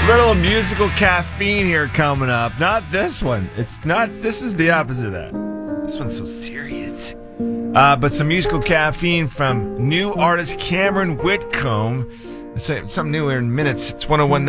Little musical caffeine here coming up. Not this one. It's not. This is the opposite of that. This one's so serious. But some musical caffeine from new artist Cameron Whitcomb. Something new here in minutes. It's 101.9